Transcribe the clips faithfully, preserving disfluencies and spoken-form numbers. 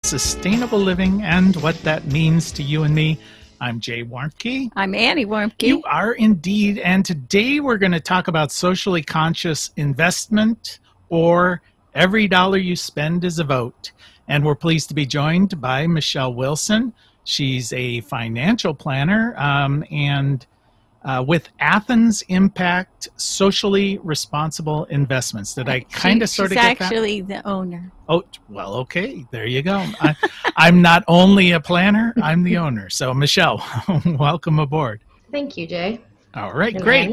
sustainable living and what that means to you and me. I'm Jay Warmke. I'm Annie Warmke. You are indeed. And today we're going to talk about socially conscious investment, or every dollar you spend is a vote. And we're pleased to be joined by Michelle Wilson. She's a financial planner um, and uh, with Athens Impact Socially Responsible Investments. Did I kind of she, sort of get that? She's actually the owner. Oh, well, okay. There you go. I, I'm not only a planner, I'm the owner. So, Michelle, welcome aboard. Thank you, Jay. All right, And great. Annie.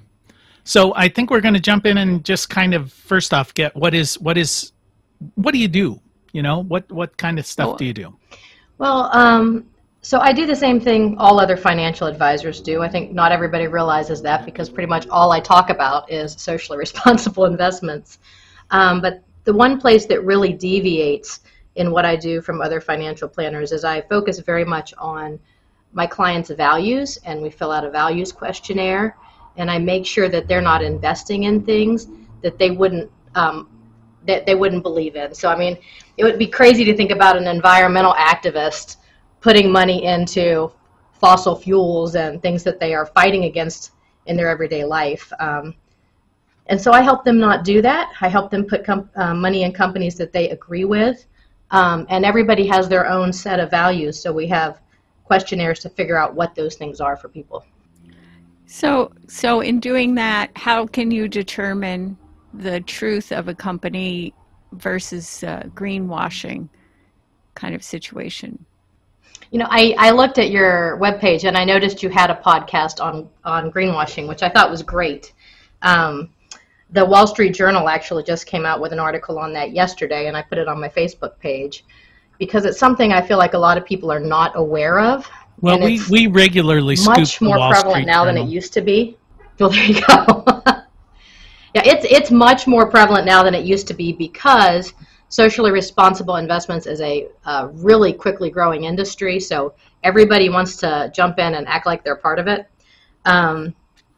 So I think we're going to jump in and just kind of first off get what is what is what do you do? You know, what what kind of stuff Well, do you do? Well, um, so I do the same thing all other financial advisors do. I think not everybody realizes that because pretty much all I talk about is socially responsible investments. Um, but the one place that really deviates in what I do from other financial planners is I focus very much on my clients' values, and we fill out a values questionnaire, and I make sure that they're not investing in things that they wouldn't um, that they wouldn't believe in. So I mean, it would be crazy to think about an environmental activist putting money into fossil fuels and things that they are fighting against in their everyday life. Um, and so I help them not do that. I help them put com- uh, money in companies that they agree with. Um, and everybody has their own set of values, so we have questionnaires to figure out what those things are for people. So, so in doing that, how can you determine the truth of a company versus uh, greenwashing kind of situation? You know, I, I looked at your webpage and I noticed you had a podcast on, on greenwashing, which I thought was great. Um, the Wall Street Journal actually just came out with an article on that yesterday, and I put it on my Facebook page because it's something I feel like a lot of people are not aware of. Well, we, we regularly scoop much more the Wall prevalent Street now Journal. than it used to be. Well, there you go. Yeah, it's it's much more prevalent now than it used to be because socially responsible investments is a uh, really quickly growing industry. So everybody wants to jump in and act like they're part of it. Um,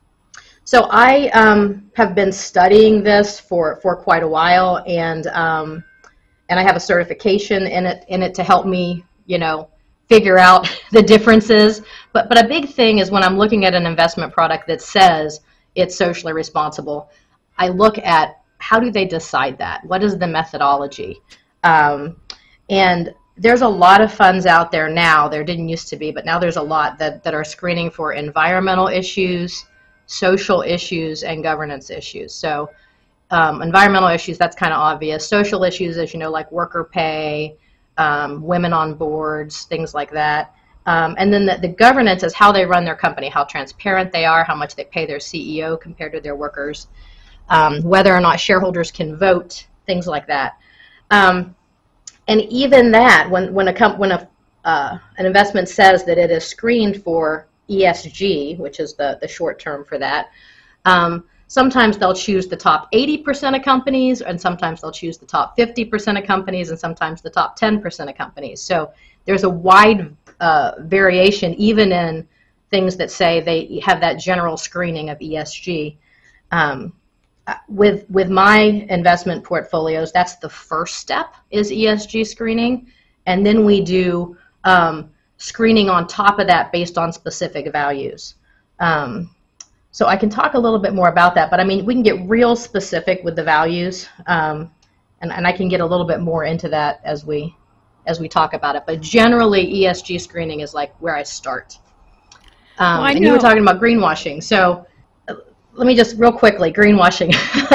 so I um, have been studying this for, for quite a while, and um, and I have a certification in it in it to help me, you know, figure out the differences. But but a big thing is when I'm looking at an investment product that says it's socially responsible, I look at how do they decide that? What is the methodology? Um, and there's a lot of funds out there now. There didn't used to be, but now there's a lot that, that are screening for environmental issues, social issues, and governance issues. So um, environmental issues, that's kind of obvious. Social issues, as you know, like worker pay, um, women on boards, things like that. Um, and then the, the governance is how they run their company, how transparent they are, how much they pay their C E O compared to their workers. Um, whether or not shareholders can vote, things like that. Um, and even that, when when a comp- when a uh, an investment says that it is screened for E S G, which is the, the short term for that, um, sometimes they'll choose the top eighty percent of companies, and sometimes they'll choose the top fifty percent of companies, and sometimes the top ten percent of companies. So there's a wide uh, variation, even in things that say they have that general screening of E S G. Um, With with my investment portfolios, that's the first step is E S G screening, and then we do um, screening on top of that based on specific values. Um, so I can talk a little bit more about that, but I mean we can get real specific with the values, um, and and I can get a little bit more into that as we as we talk about it. But generally, E S G screening is like where I start. Um, Well, I and you know- were talking about greenwashing, so. Let me just real quickly, greenwashing.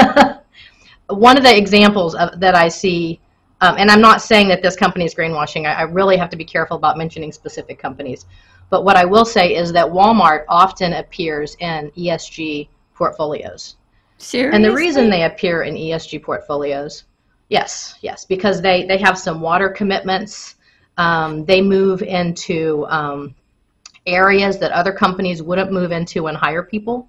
One of the examples of, that I see, um, and I'm not saying that this company is greenwashing. I, I really have to be careful about mentioning specific companies. But what I will say is that Walmart often appears in E S G portfolios. Seriously? And the reason they appear in E S G portfolios, yes, yes, because they, they have some water commitments. Um, they move into um, areas that other companies wouldn't move into and hire people.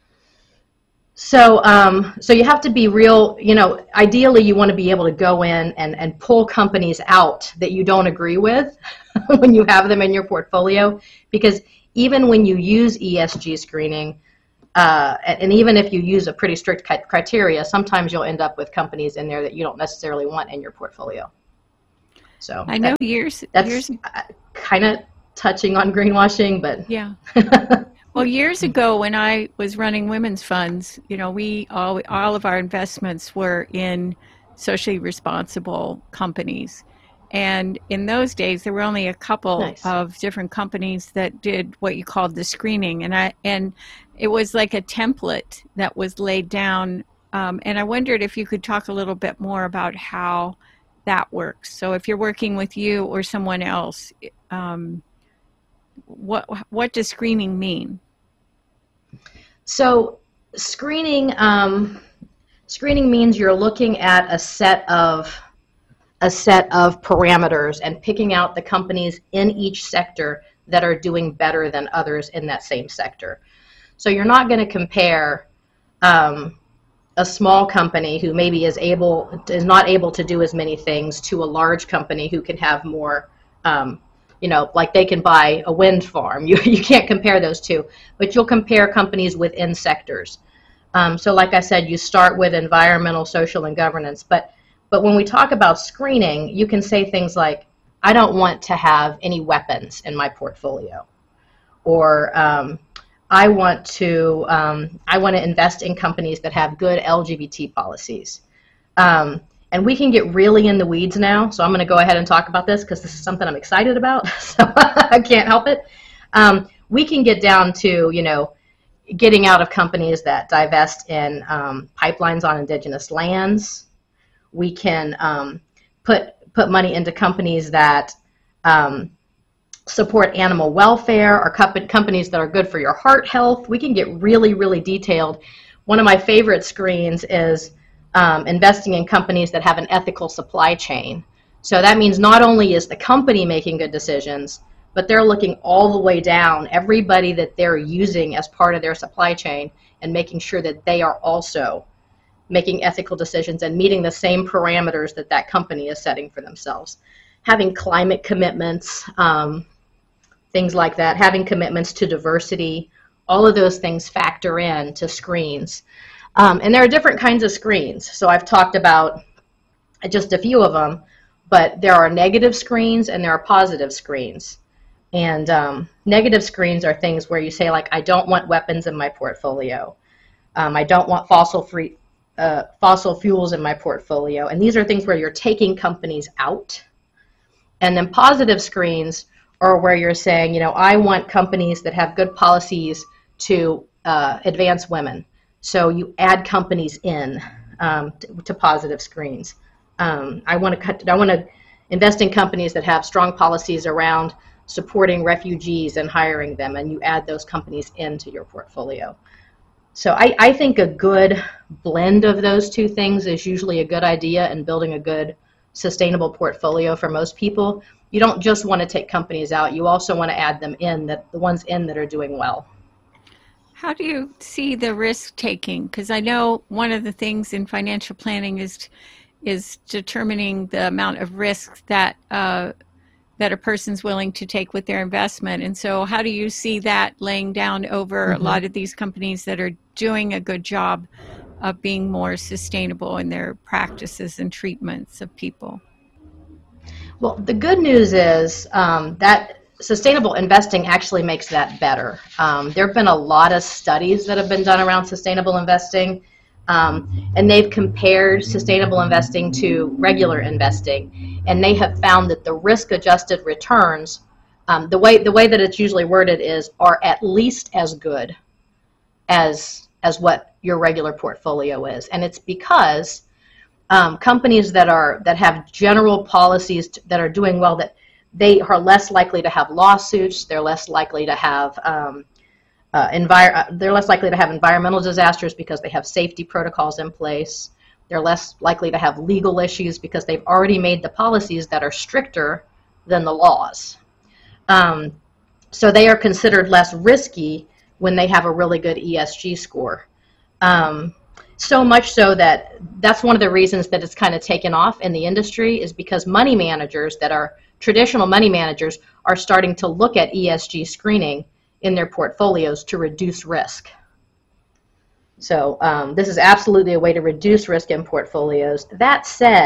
So um, so you have to be real, you know, ideally you want to be able to go in and, and pull companies out that you don't agree with when you have them in your portfolio, because even when you use E S G screening, uh, and, and even if you use a pretty strict criteria, sometimes you'll end up with companies in there that you don't necessarily want in your portfolio. So I know that, years that's years kind of touching on greenwashing, but yeah. Well, years ago when I was running women's funds, you know, we all all of our investments were in socially responsible companies. And in those days, there were only a couple nice. of different companies that did what you called the screening, and I and it was like a template that was laid down. Um, and I wondered if you could talk a little bit more about how that works. So, if you're working with you or someone else, um, what what does screening mean? So, screening um, screening means you're looking at a set of a set of parameters and picking out the companies in each sector that are doing better than others in that same sector. So you're not going to compare um, a small company who maybe is able is not able to do as many things to a large company who can have more, um, you know, like they can buy a wind farm. You, you can't compare those two, but you'll compare companies within sectors. Um, so like I said, you start with environmental, social, and governance, but But when we talk about screening, you can say things like, I don't want to have any weapons in my portfolio, or um, I want to um, I want to invest in companies that have good L G B T policies. Um, and we can get really in the weeds now, so I'm going to go ahead and talk about this because this is something I'm excited about, so I can't help it. Um, we can get down to, you know, getting out of companies that divest in um, pipelines on indigenous lands. We can um, put put money into companies that um, support animal welfare, or comp- companies that are good for your heart health. We can get really, really detailed. One of my favorite screens is um, investing in companies that have an ethical supply chain. So that means not only is the company making good decisions, but they're looking all the way down, everybody that they're using as part of their supply chain, and making sure that they are also making ethical decisions and meeting the same parameters that that company is setting for themselves. Having climate commitments, um, things like that, having commitments to diversity, all of those things factor in to screens. Um, and there are different kinds of screens. So I've talked about just a few of them, but there are negative screens and there are positive screens. And um, negative screens are things where you say, like, I don't want weapons in my portfolio. Um, I don't want fossil-free Uh, fossil fuels in my portfolio. And these are things where you're taking companies out. And then positive screens are where you're saying, you know, I want companies that have good policies to uh, advance women. So you add companies in um, to, to positive screens. Um, I want to cut. I want to invest in companies that have strong policies around supporting refugees and hiring them, and you add those companies into your portfolio. So I, I think a good blend of those two things is usually a good idea in building a good sustainable portfolio for most people. You don't just want to take companies out, you also want to add them in, that the ones in that are doing well. How do you see the risk taking? Because I know one of the things in financial planning is is determining the amount of risk that uh, that a person's willing to take with their investment. And so how do you see that laying down over mm-hmm. a lot of these companies that are doing a good job of being more sustainable in their practices and treatments of people? Well, the good news is um, that sustainable investing actually makes that better. Um, there have been a lot of studies that have been done around sustainable investing, um, and they've compared sustainable investing to regular investing, and they have found that the risk-adjusted returns, um, the way the way that it's usually worded is, are at least as good as as what your regular portfolio is, and it's because um, companies that are that have general policies t- that are doing well, that they are less likely to have lawsuits. They're less likely to have um, uh, envir- uh, they're less likely to have environmental disasters because they have safety protocols in place. They're less likely to have legal issues because they've already made the policies that are stricter than the laws. Um, so they are considered less risky when they have a really good E S G score. Um, so much so that that's one of the reasons that it's kind of taken off in the industry, is because money managers that are traditional money managers are starting to look at E S G screening in their portfolios to reduce risk. So um, this is absolutely a way to reduce risk in portfolios. That said,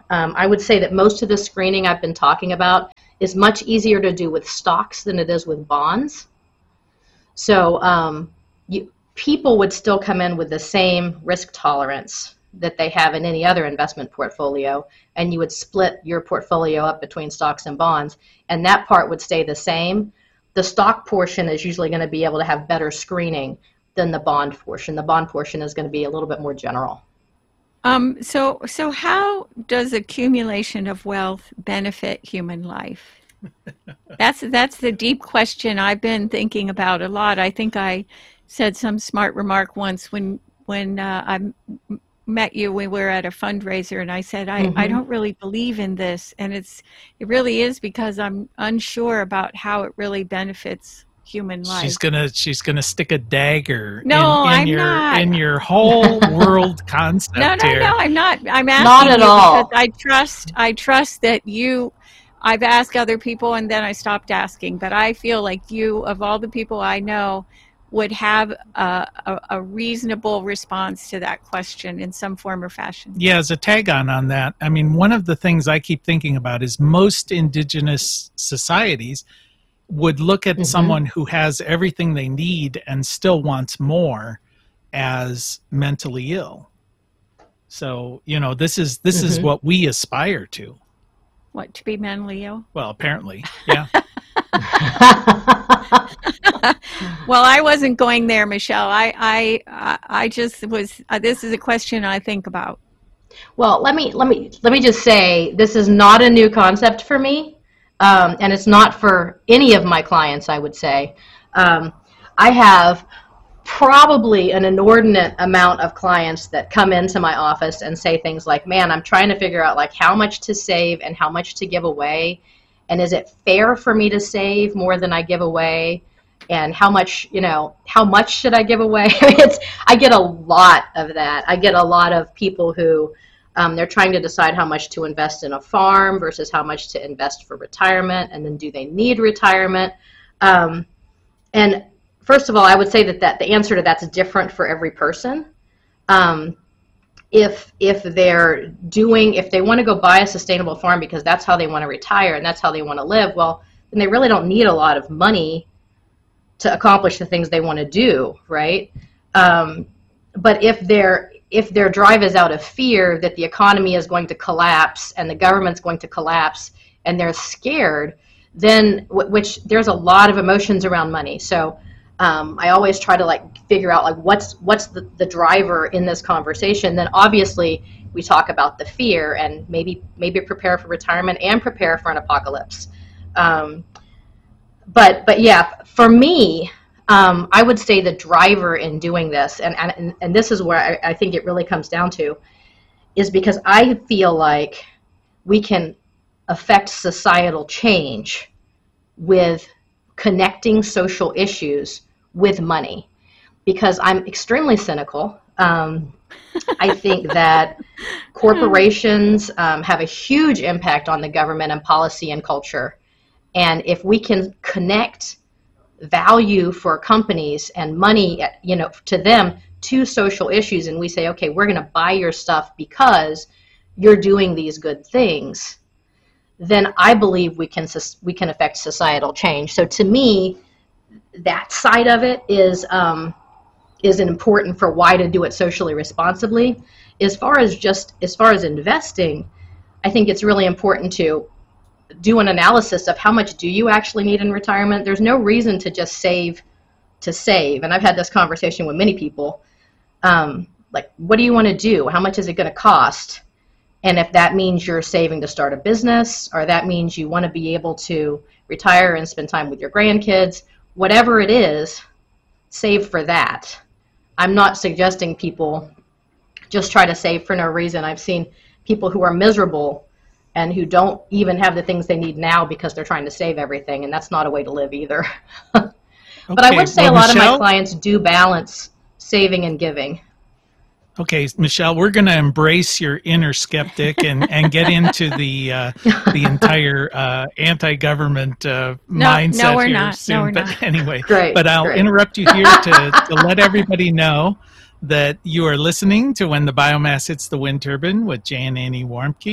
Um, I would say that most of the screening I've been talking about is much easier to do with stocks than it is with bonds. So um, you, people would still come in with the same risk tolerance that they have in any other investment portfolio, and you would split your portfolio up between stocks and bonds, and that part would stay the same. The stock portion is usually going to be able to have better screening than the bond portion. The bond portion is going to be a little bit more general. Um, so, so how does accumulation of wealth benefit human life? That's that's the deep question I've been thinking about a lot. I think I said some smart remark once when when uh, I m- met you. We were at a fundraiser, and I said I, Mm-hmm. I don't really believe in this, and it's it really is because I'm unsure about how it really benefits human life. She's gonna she's gonna stick a dagger No, in, in I'm your not. in your whole world concept No, no, here. no, I'm not. I'm asking Not at you all. because I trust. I trust that you. I've asked other people, and then I stopped asking. But I feel like you, of all the people I know, would have a, a, a reasonable response to that question in some form or fashion. Yeah, as a tag on on that, I mean, one of the things I keep thinking about is most indigenous societies would look at Mhm. someone who has everything they need and still wants more as mentally ill. So, you know, this is this is Mhm. what we aspire to. What, to be mentally ill? Well, apparently, yeah. Well, I wasn't going there, Michelle. I, I, I I just was. Uh, this is a question I think about. Well, let me let me let me just say this is not a new concept for me, um, and it's not for any of my clients. I would say um, I have probably an inordinate amount of clients that come into my office and say things like, "Man, I'm trying to figure out like how much to save and how much to give away, and is it fair for me to save more than I give away?" And how much, you know, how much should I give away? it's, I get a lot of that. I get a lot of people who um, they're trying to decide how much to invest in a farm versus how much to invest for retirement, and then do they need retirement? Um, and first of all, I would say that, that the answer to that's different for every person. Um, if if they're doing, if they want to go buy a sustainable farm because that's how they want to retire and that's how they want to live, well, then they really don't need a lot of money to accomplish the things they want to do, right? Um, but if their if their drive is out of fear that the economy is going to collapse and the government's going to collapse, and they're scared, then which there's a lot of emotions around money. So um, I always try to like figure out like what's what's the, the driver in this conversation. Then obviously we talk about the fear and maybe maybe prepare for retirement and prepare for an apocalypse. Um, But but yeah, for me, um, I would say the driver in doing this, and and, and this is where I, I think it really comes down to, is because I feel like we can affect societal change with connecting social issues with money. Because I'm extremely cynical. Um, I think that corporations um, have a huge impact on the government and policy and culture. And if we can connect value for companies and money, you know, to them to social issues, and we say, okay, we're going to buy your stuff because you're doing these good things, then I believe we can we can affect societal change. So to me, that side of it is um, is important for why to do it socially responsibly. As far as just as far as investing, I think it's really important to do an analysis of how much do you actually need in retirement. There's no reason to just save to save. And I've had this conversation with many people. Um, like, what do you want to do? How much is it going to cost? And if that means you're saving to start a business, or that means you want to be able to retire and spend time with your grandkids, whatever it is, save for that. I'm not suggesting people just try to save for no reason. I've seen people who are miserable and who don't even have the things they need now because they're trying to save everything, and that's not a way to live either. But I Okay, would say well, a lot Michelle? of my clients do balance saving and giving. Okay, Michelle, we're going to embrace your inner skeptic and, and get into the uh, the entire uh, anti-government uh, No, mindset no, we're here not. No, soon. we're but not. anyway, Great, but I'll great. interrupt you here to, to let everybody know that you are listening to When the Biomass Hits the Wind Turbine with Jay and Annie Warmke.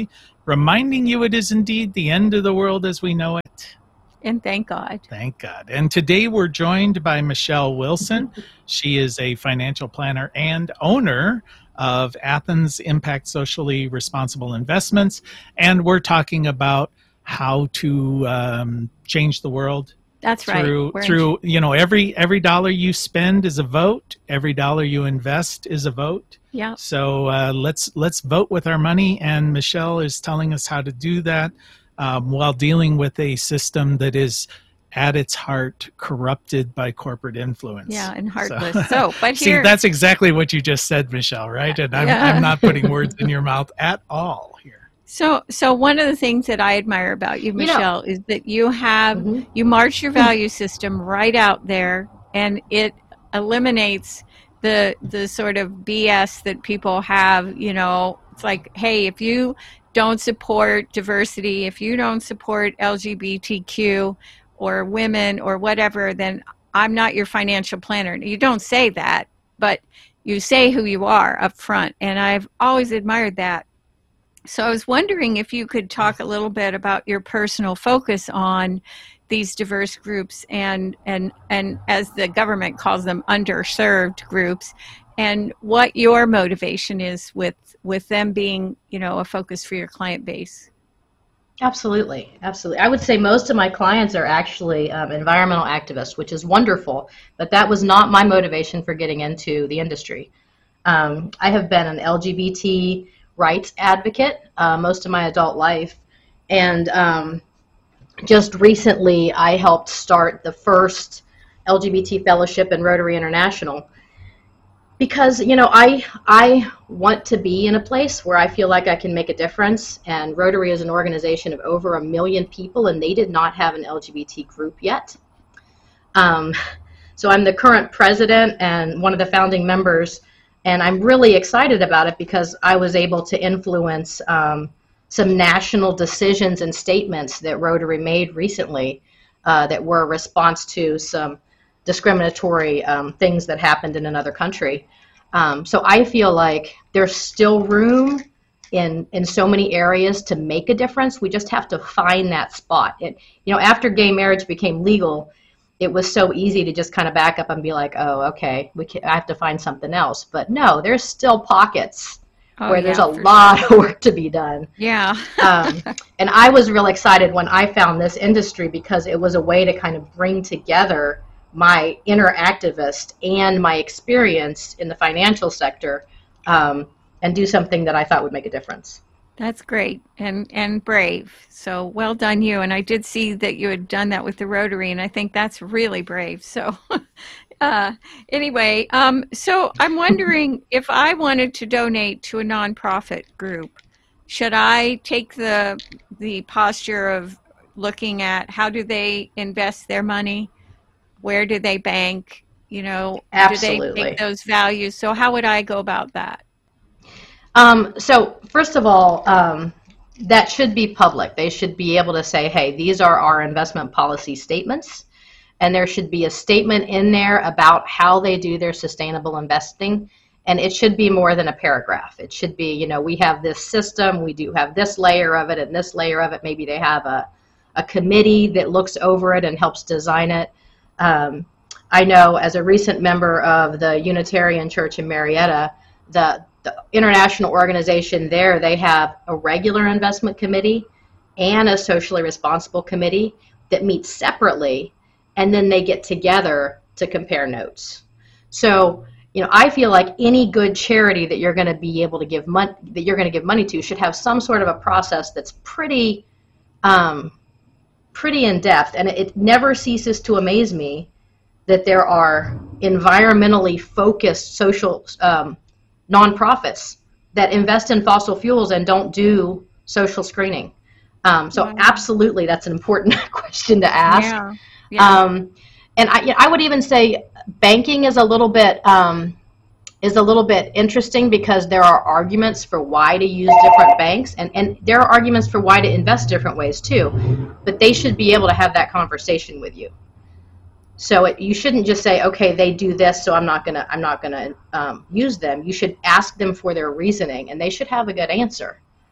reminding you it is indeed the end of the world as we know it. And thank God. Thank God. And today we're joined by Michelle Wilson. She is a financial planner and owner of Athens Impact Socially Responsible Investments. And we're talking about how to um, change the world. That's right. Through, We're through you know, every every dollar you spend is a vote. Every dollar you invest is a vote. Yeah. So uh, let's let's vote with our money. And Michelle is telling us how to do that um, while dealing with a system that is at its heart corrupted by corporate influence. Yeah, and heartless. So, So, but see, here, that's exactly what you just said, Michelle, right? And I'm, Yeah. I'm not putting words in your mouth at all here. So, so one of the things that I admire about you, You know- Michelle, is that you have Mhm. you march your value system right out there, and it eliminates the the sort of B S that people have. You know, it's like, hey, if you don't support diversity, if you don't support L G B T Q or women or whatever, then I'm not your financial planner. You don't say that, but you say who you are up front, and I've always admired that. So I was wondering if you could talk a little bit about your personal focus on these diverse groups and, and, and as the government calls them, underserved groups, and what your motivation is with, with them being, you know, a focus for your client base. Absolutely, absolutely. I would say most of my clients are actually um, environmental activists, which is wonderful, but that was not my motivation for getting into the industry. Um, I have been an L G B T rights advocate uh, most of my adult life, and um, just recently I helped start the first L G B T fellowship in Rotary International because, you know, I I want to be in a place where I feel like I can make a difference, and Rotary is an organization of over a million people, and they did not have an L G B T group yet. Um, so I'm the current president and one of the founding members. And I'm really excited about it because I was able to influence um, some national decisions and statements that Rotary made recently uh, that were a response to some discriminatory um, things that happened in another country. Um, so I feel like there's still room in in so many areas to make a difference. We just have to find that spot. It, you know, after gay marriage became legal, it was so easy to just kind of back up and be like, oh, okay, we can, I have to find something else. But no, there's still pockets Oh, where there's yeah, a for lot of work to be done. Yeah. Um, and I was real excited when I found this industry because it was a way to kind of bring together my inner activist and my experience in the financial sector um, and do something that I thought would make a difference. That's great and and brave. So well done you. And I did see that you had done that with the Rotary, and I think that's really brave. So uh, anyway, um, so I'm wondering if I wanted to donate to a nonprofit group, should I take the the posture of looking at how do they invest their money, where do they bank, you know, Absolutely. do they make those values? So how would I go about that? Um, so first of all, um, that should be public. They should be able to say, hey, these are our investment policy statements, and there should be a statement in there about how they do their sustainable investing, and it should be more than a paragraph. It should be, you know, we have this system, we do have this layer of it, and this layer of it. Maybe they have a, a committee that looks over it and helps design it. Um, I know as a recent member of the Unitarian Church in Marietta, the The international organization there, they have a regular investment committee and a socially responsible committee that meet separately, and then they get together to compare notes. So, you know, I feel like any good charity that you're going to be able to give money, that you're going to give money to, should have some sort of a process that's pretty, um, pretty in depth. And it never ceases to amaze me that there are environmentally focused social um, nonprofits that invest in fossil fuels and don't do social screening. Um, so Wow. absolutely, that's an important question to ask. Yeah. Yeah. Um, and I, I would even say banking is a little bit um, is a little bit interesting because there are arguments for why to use different banks, and, and there are arguments for why to invest different ways too. But they should be able to have that conversation with you. So it, you shouldn't just say, okay, they do this, so I'm not gonna I'm not gonna um, use them. You should ask them for their reasoning, and they should have a good answer.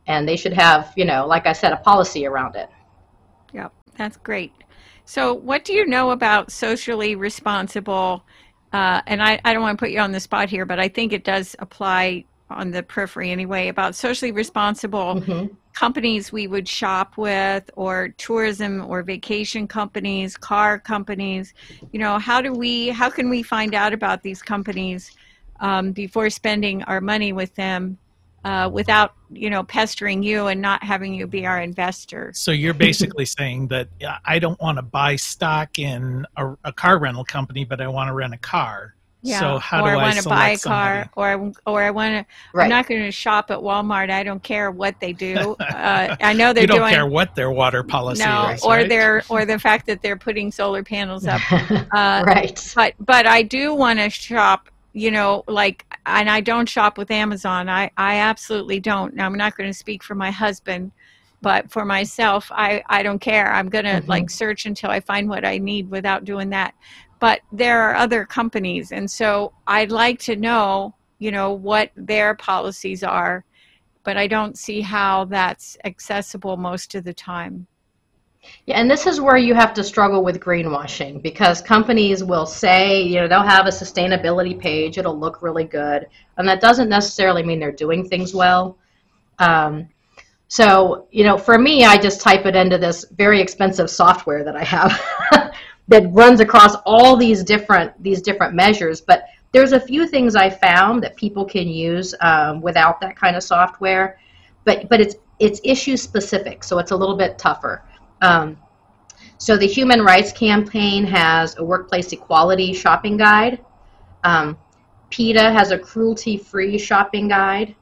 and they should have, you know, like I said, a policy around it. Yep, that's great. So what do you know about socially responsible, uh, and I, I don't want to put you on the spot here, but I think it does apply on the periphery anyway, about socially responsible mm-hmm. companies we would shop with, or tourism or vacation companies, car companies. You know, how do we, how can we find out about these companies um, before spending our money with them uh, without, you know, pestering you and not having you be our investor? So you're basically saying that I don't want to buy stock in a, a car rental company, but I want to rent a car. Yeah. So how or do I want to buy a somebody? car, or or I want to. Right. I'm not going to shop at Walmart. I don't care what they do. Uh, I know they're you don't doing. care what their water policy no, is, or right? their or the fact that they're putting solar panels up. Uh, right. But but I do want to shop. You know, like, and I don't shop with Amazon. I I absolutely don't. Now I'm not going to speak for my husband, but for myself, I I don't care. I'm going to mm-hmm. like search until I find what I need without doing that. But there are other companies, and so I'd like to know, you know, what their policies are, but I don't see how that's accessible most of the time. Yeah, and this is where you have to struggle with greenwashing, because companies will say, you know, they'll have a sustainability page, it'll look really good, and that doesn't necessarily mean they're doing things well. Um, so, you know, for me, I just type it into this very expensive software that I have. that runs across all these different these different measures, but there's a few things I found that people can use um, without that kind of software, but but it's it's issue specific, so it's a little bit tougher. Um, so the Human Rights Campaign has a workplace equality shopping guide. Um, PETA has a cruelty-free shopping guide.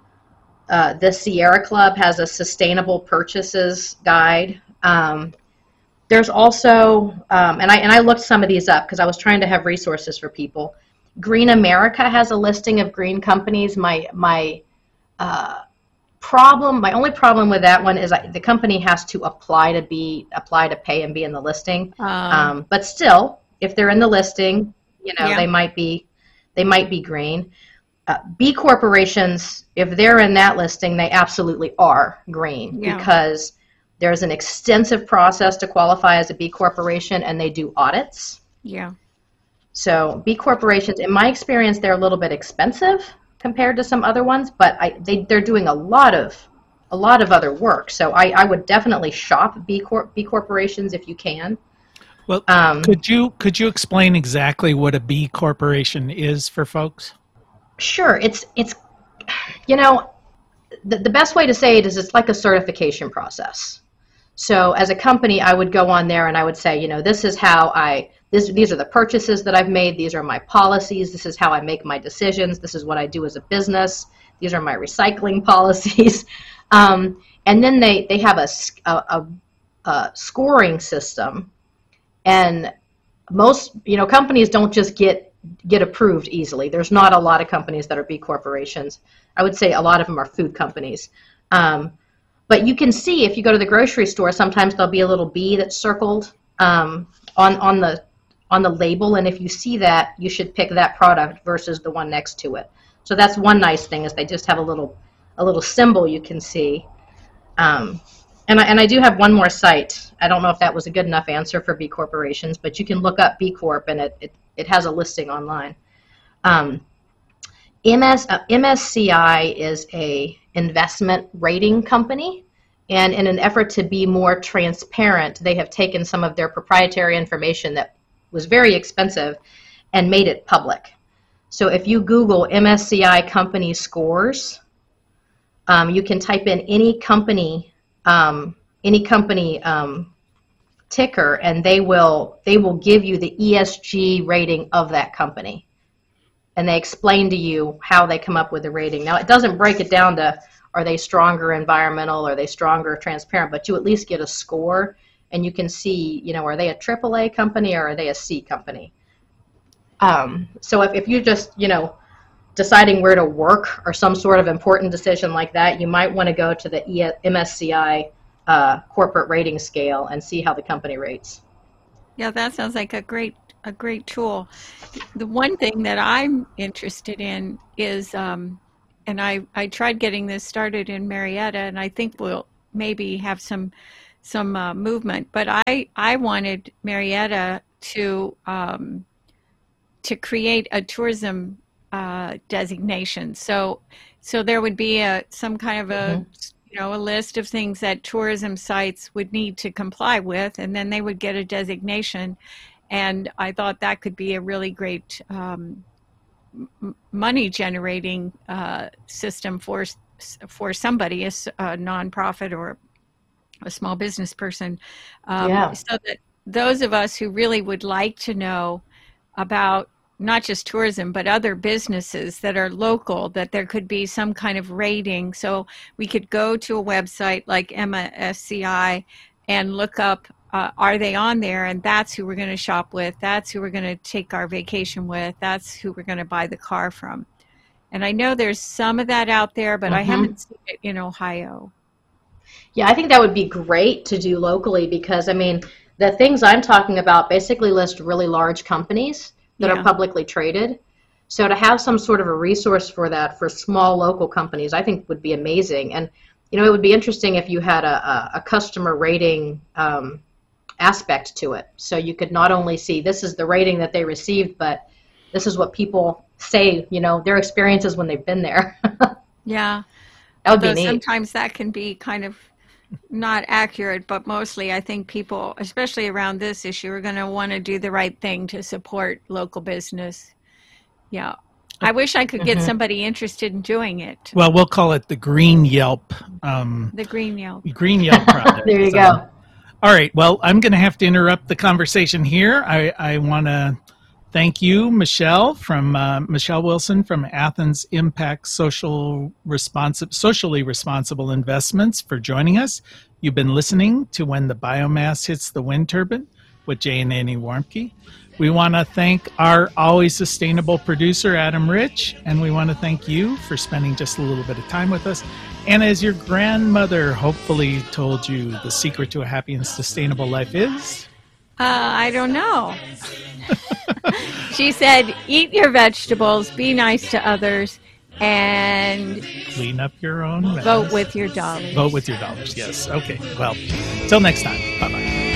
Uh, the Sierra Club has a sustainable purchases guide. Um, There's also, um, and I and I looked some of these up because I was trying to have resources for people. Green America has a listing of green companies. My my uh, problem, my only problem with that one is I, the company has to apply to be apply to pay and be in the listing. Um, um, but still, if they're in the listing, you know, yeah. they might be they might be green. Uh, B corporations, if they're in that listing, they absolutely are green yeah. because there's an extensive process to qualify as a B corporation, and they do audits. Yeah. So B corporations, in my experience, they're a little bit expensive compared to some other ones, but I, they, they're doing a lot of a lot of other work. So I, I would definitely shop B corp B corporations if you can. Well, um, could you could you explain exactly what a B corporation is for folks? Sure. It's it's you know the the best way to say it is it's like a certification process. So as a company, I would go on there and I would say, you know, this is how I, this, these are the purchases that I've made. These are my policies. This is how I make my decisions. This is what I do as a business. These are my recycling policies. Um, and then they, they have a, a, a scoring system. And most, you know, companies don't just get, get approved easily. There's not a lot of companies that are B corporations. I would say a lot of them are food companies. Um, But you can see if you go to the grocery store, sometimes there'll be a little B that's circled um, on on the on the label, and if you see that, you should pick that product versus the one next to it. So that's one nice thing, is they just have a little a little symbol you can see. Um, and I and I do have one more site. I don't know if that was a good enough answer for B corporations, but you can look up B Corp, and it it, it has a listing online. Um, M S, uh, M S C I is a investment rating company, and in an effort to be more transparent, they have taken some of their proprietary information that was very expensive and made it public. So if you Google M S C I company scores, um, you can type in any company, um, any company um, ticker, and they will they will give you the E S G rating of that company. And they explain to you how they come up with the rating. Now, it doesn't break it down to, are they stronger environmental, are they stronger transparent, but you at least get a score, and you can see, you know, are they a triple A company or are they a C company? Um, so if, if you're just, you know, deciding where to work or some sort of important decision like that, you might want to go to the M S C I uh, corporate rating scale and see how the company rates. Yeah, that sounds like a great a great tool. The one thing that I'm interested in is um, and I, I tried getting this started in Marietta, and I think we'll maybe have some some uh, movement. But I, I wanted Marietta to um, to create a tourism uh, designation. So so there would be a some kind of a mm-hmm. you know a list of things that tourism sites would need to comply with, and then they would get a designation. And I thought that could be a really great um, m- money generating uh, system for for somebody, a, a nonprofit or a small business person, um, yeah. so that those of us who really would like to know about not just tourism, but other businesses that are local, that there could be some kind of rating. So we could go to a website like M S C I and look up, uh, are they on there? And that's who we're going to shop with. That's who we're going to take our vacation with. That's who we're going to buy the car from. And I know there's some of that out there, but mm-hmm. I haven't seen it in Ohio. Yeah, I think that would be great to do locally, because, I mean, the things I'm talking about basically list really large companies that yeah. are publicly traded. So to have some sort of a resource for that for small local companies, I think would be amazing. And, you know, it would be interesting if you had a, a, a customer rating um, aspect to it. So you could not only see this is the rating that they received, but this is what people say, you know, their experiences when they've been there. Yeah. That would Although be neat. Sometimes that can be kind of not accurate, but mostly I think people, especially around this issue, are going to want to do the right thing to support local business. Yeah. I wish I could get mm-hmm. somebody interested in doing it. Well, we'll call it the Green Yelp. Um, the Green Yelp. Green Yelp project. There you so, go. All right. Well, I'm going to have to interrupt the conversation here. I, I want to thank you, Michelle, from uh, Michelle Wilson from Athens Impact Social Responsi- Socially Responsible Investments for joining us. You've been listening to When the Biomass Hits the Wind Turbine with Jay and Annie Warmke. We want to thank our always sustainable producer, Adam Rich, and we want to thank you for spending just a little bit of time with us. And as your grandmother hopefully told you, the secret to a happy and sustainable life is? Uh, I don't know. She said, eat your vegetables, be nice to others, and clean up your own mess. Vote with your dollars. Vote with your dollars, yes. Okay, well, till next time. Bye-bye.